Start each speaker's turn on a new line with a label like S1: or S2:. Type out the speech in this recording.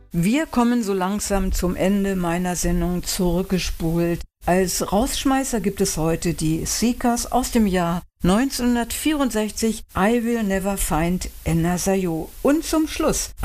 S1: Wir kommen so langsam zum Ende meiner Sendung zurückgespult. Als Rausschmeißer gibt es heute die Seekers aus dem Jahr 1964, I Will Never Find Anna Sayo. Und zum Schluss